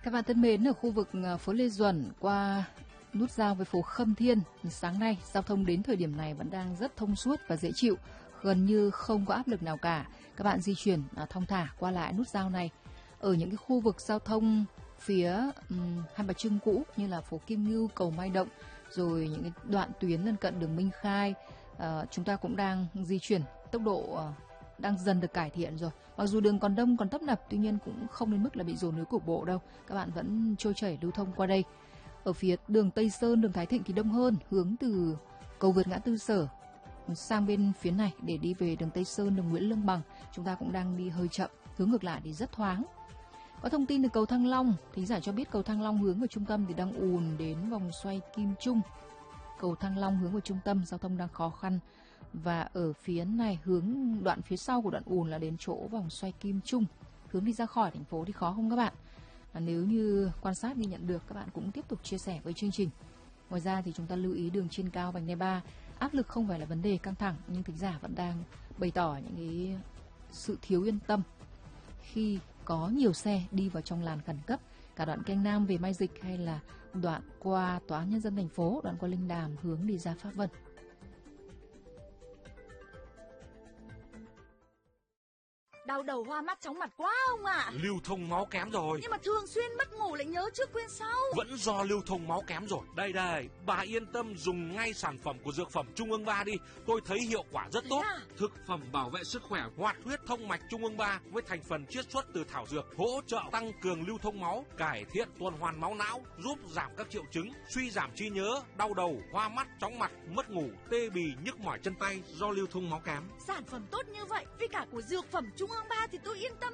Các bạn thân mến, ở khu vực phố Lê Duẩn qua nút giao với phố Khâm Thiên, sáng nay giao thông đến thời điểm này vẫn đang rất thông suốt và dễ chịu, gần như không có áp lực nào cả. Các bạn di chuyển thong thả qua lại nút giao này. Ở những cái khu vực giao thông phía Hai Bà Trưng cũ như là phố Kim Ngưu, cầu Mai Động, rồi những cái đoạn tuyến lân cận đường Minh Khai, chúng ta cũng đang di chuyển tốc độ đang dần được cải thiện rồi. Mặc dù đường còn đông còn tấp nập, tuy nhiên cũng không đến mức là bị dồn ứ cục bộ đâu. Các bạn vẫn trôi chảy lưu thông qua đây. Ở phía đường Tây Sơn, đường Thái Thịnh thì đông hơn, hướng từ cầu vượt ngã tư Sở sang bên phía này để đi về đường Tây Sơn, đường Nguyễn Lương Bằng. Chúng ta cũng đang đi hơi chậm, hướng ngược lại thì rất thoáng. Có thông tin từ cầu Thăng Long, thính giả cho biết cầu Thăng Long hướng vào trung tâm thì đang ùn đến vòng xoay Kim Trung. Cầu Thăng Long hướng vào trung tâm, giao thông đang khó khăn. Và ở phía này, hướng đoạn phía sau của đoạn ùn là đến chỗ vòng xoay Kim Trung. Hướng đi ra khỏi thành phố thì khó không các bạn? Nếu như quan sát ghi nhận được, các bạn cũng tiếp tục chia sẻ với chương trình. Ngoài ra thì chúng ta lưu ý đường trên cao vành đai 3, áp lực không phải là vấn đề căng thẳng, nhưng thính giả vẫn đang bày tỏ những cái sự thiếu yên tâm khi có nhiều xe đi vào trong làn khẩn cấp, cả đoạn Canh Nam về Mai Dịch hay là đoạn qua Tòa án Nhân dân thành phố, đoạn qua Linh Đàm hướng đi ra Pháp Vân. Đau đầu hoa mắt chóng mặt quá ông ạ. Lưu thông máu kém rồi. Nhưng mà thường xuyên mất ngủ lại nhớ trước quên sau. Vẫn do lưu thông máu kém rồi. Đây, bà yên tâm dùng ngay sản phẩm của Dược phẩm Trung ương 3 đi. Tôi thấy hiệu quả rất tốt. Thực phẩm bảo vệ sức khỏe hoạt huyết thông mạch Trung ương 3 với thành phần chiết xuất từ thảo dược, hỗ trợ tăng cường lưu thông máu, cải thiện tuần hoàn máu não, giúp giảm các triệu chứng suy giảm trí nhớ, đau đầu, hoa mắt, chóng mặt, mất ngủ, tê bì, nhức mỏi chân tay do lưu thông máu kém. Sản phẩm tốt như vậy với cả của Dược phẩm Trung ương 3 thì tôi yên tâm